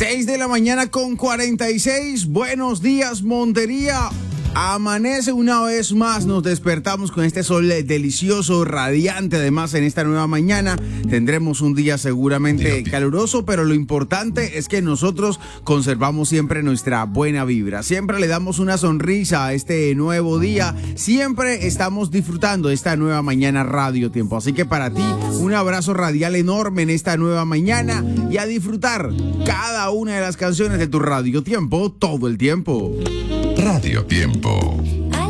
6 de la mañana con 46. Buenos días, Montería. Amanece una vez más, nos despertamos con este sol delicioso, radiante. Además, en esta nueva mañana tendremos un día seguramente caluroso, pero lo importante es que nosotros conservamos siempre nuestra buena vibra. Siempre le damos una sonrisa a este nuevo día. Siempre estamos disfrutando de esta nueva mañana Radio Tiempo. Así que para ti, un abrazo radial enorme en esta nueva mañana y a disfrutar cada una de las canciones de tu Radio Tiempo todo el tiempo. Radio Tiempo.